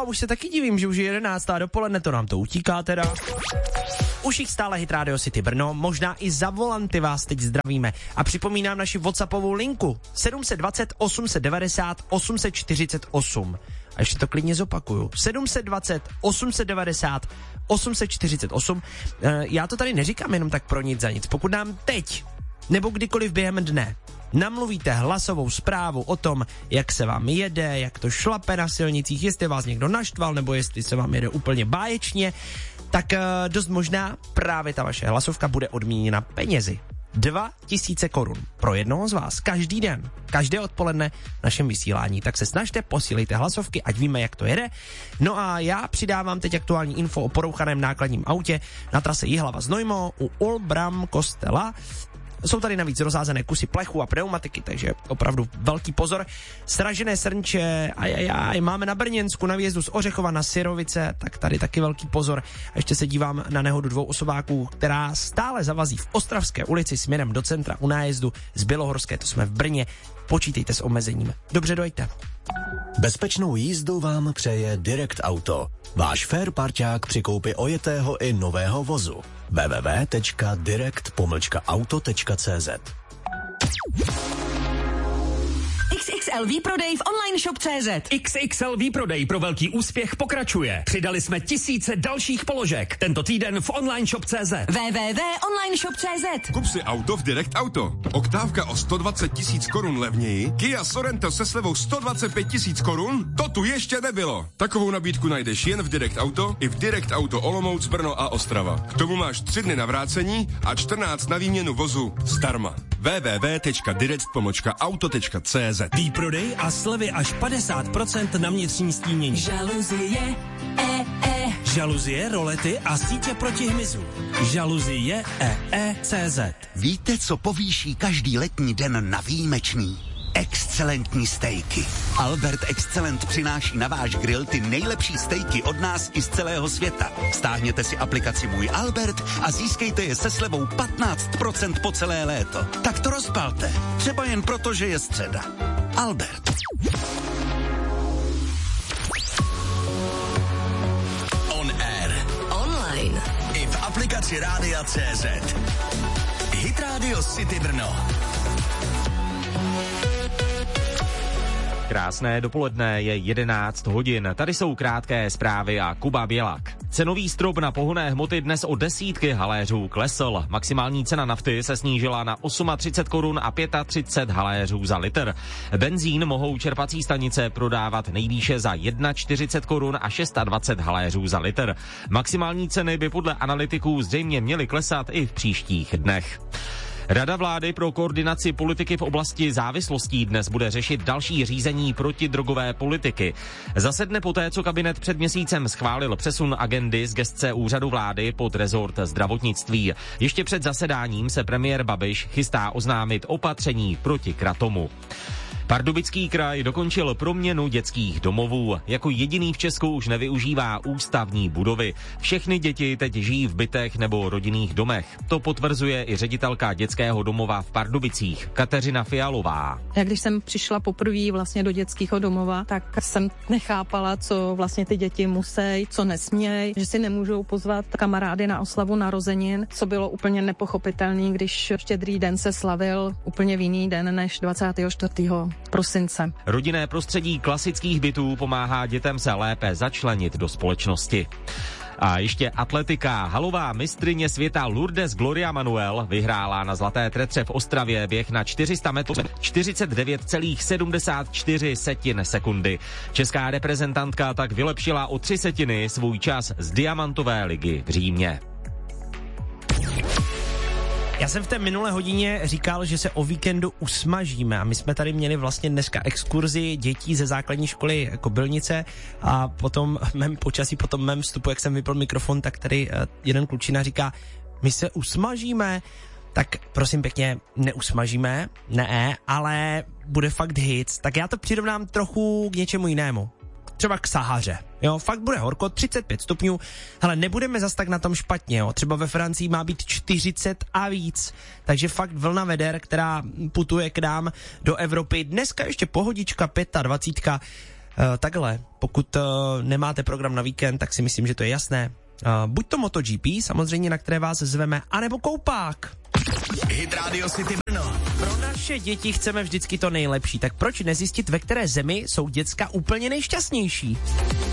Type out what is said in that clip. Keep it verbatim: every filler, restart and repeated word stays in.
a už se taky divím, že už je jedenáctá dopoledne, to nám to utíká teda. Už jich stále Hit Radio City Brno, možná i za volanty vás teď zdravíme. A připomínám naši WhatsAppovou linku sedm set dvacet, osm set devadesát, osm set čtyřicet osm. A ještě to klidně zopakuju. sedm set dvacet, osm set devadesát, osm set čtyřicet osm. E, já to tady neříkám jenom tak pro nic za nic. Pokud nám teď, nebo kdykoliv během dne, namluvíte hlasovou zprávu o tom, jak se vám jede, jak to šlape na silnicích, jestli vás někdo naštval, nebo jestli se vám jede úplně báječně, tak e, dost možná právě ta vaše hlasovka bude odměněna penězi. Dva tisíce korun pro jednoho z vás každý den, každé odpoledne v našem vysílání. Tak se snažte, posílejte hlasovky, ať víme, jak to jede. No a já přidávám teď aktuální info o porouchaném nákladním autě na trase Jihlava Znojmo u Olbram kostela. Jsou tady navíc rozházené kusy plechu a pneumatiky, takže opravdu velký pozor. Sražené srnče, ajajaj, máme na Brněnsku na výjezdu z Ořechova na Syrovice, tak tady taky velký pozor. A ještě se dívám na nehodu dvou osobáků, která stále zavazí v Ostravské ulici směrem do centra u nájezdu z Bělohorské, to jsme v Brně. Počítejte s omezením. Dobře, dojďte. Bezpečnou jízdu vám přeje Direct Auto. Váš fair parťák při koupi ojetého i nového vozu. w w w tečka direct pomlčka auto tečka c z X X L výprodej v online shop tečka cé zet. X X L výprodej pro velký úspěch pokračuje. Přidali jsme tisíce dalších položek. Tento týden v online shop tečka cé zet. w w w tečka online shop tečka cé zet. Kup si auto v Direct Auto. Oktávka o sto dvacet tisíc korun levněji, Kia Sorento se slevou sto dvacet pět tisíc korun, to tu ještě nebylo. Takovou nabídku najdeš jen v Direct Auto i v Direct Auto Olomouc, Brno a Ostrava. K tomu máš tři dny na vrácení a čtrnáct na výměnu vozu zdarma. w w w tečka direct pomlčka auto tečka c z. Výprodej a slevy až padesát procent na vnitřní stínění. Žaluzie, e, e. Žaluzie, rolety a sítě proti hmyzu. Žaluzie e e tečka cé zet. Víte, co povýší každý letní den na výjimečný? Excelentní stejky. Albert Excellent přináší na váš grill ty nejlepší stejky od nás i z celého světa. Stáhněte si aplikaci Můj Albert a získejte je se slevou patnáct procent po celé léto. Tak to rozpalte. Třeba jen proto, že je středa. Albert. On air. Online. I v aplikaci Rádia tečka cé zet. Hit Radio City Brno. Krásné dopoledne, je jedenáct hodin. Tady jsou krátké zprávy a Kuba Bělak. Cenový strop na pohonné hmoty dnes o desítky haléřů klesl. Maximální cena nafty se snížila na třicet osm korun a třicet pět haléřů za litr. Benzín mohou čerpací stanice prodávat nejvýše za čtyřicet jedna korun a dvacet šest haléřů za litr. Maximální ceny by podle analytiků zřejmě měly klesat i v příštích dnech. Rada vlády pro koordinaci politiky v oblasti závislostí dnes bude řešit další řízení protidrogové politiky. Zasedne poté, co kabinet před měsícem schválil přesun agendy z gesce úřadu vlády pod rezort zdravotnictví. Ještě před zasedáním se premiér Babiš chystá oznámit opatření proti kratomu. Pardubický kraj dokončil proměnu dětských domovů. Jako jediný v Česku už nevyužívá ústavní budovy. Všechny děti teď žijí v bytech nebo rodinných domech. To potvrzuje i ředitelka dětského domova v Pardubicích, Kateřina Fialová. Já když jsem přišla poprvé vlastně do dětského domova, tak jsem nechápala, co vlastně ty děti musí, co nesmějí, že si nemůžou pozvat kamarády na oslavu narozenin, co bylo úplně nepochopitelný, když Štědrý den se slavil úplně v jiný den než dvacátého čtvrtého prosince. Rodinné prostředí klasických bytů pomáhá dětem se lépe začlenit do společnosti. A ještě atletika. Halová mistryně světa Lourdes Gloria Manuel vyhrála na Zlaté tretře v Ostravě běh na čtyři sta metrů čtyřicet devět celá sedmdesát čtyři sekundy. Česká reprezentantka tak vylepšila o tři setiny svůj čas z diamantové ligy v Římě. Já jsem v té minulé hodině říkal, že se o víkendu usmažíme a my jsme tady měli vlastně dneska exkurzi dětí ze základní školy Kobylnice a potom mém počasí, potom mém vstupu, jak jsem vypl mikrofon, tak tady jeden klučina říká, my se usmažíme, tak prosím pěkně, neusmažíme, ne, ale bude fakt hit, tak já to přirovnám trochu k něčemu jinému. Třeba k Sahaře. Jo, fakt bude horko, třicet pět stupňů, ale nebudeme zas tak na tom špatně, jo. Třeba ve Francii má být čtyřicet a víc, takže fakt vlna veder, která putuje k nám do Evropy. Dneska ještě pohodička, dvacet pět. takhle, pokud uh, nemáte program na víkend, tak si myslím, že to je jasné. Uh, buď to MotoGP, samozřejmě, na které vás zveme, anebo koupák. Hit Radio City Brno. Pro naše děti chceme vždycky to nejlepší, tak proč nezjistit, ve které zemi jsou děcka úplně nejšťastnější?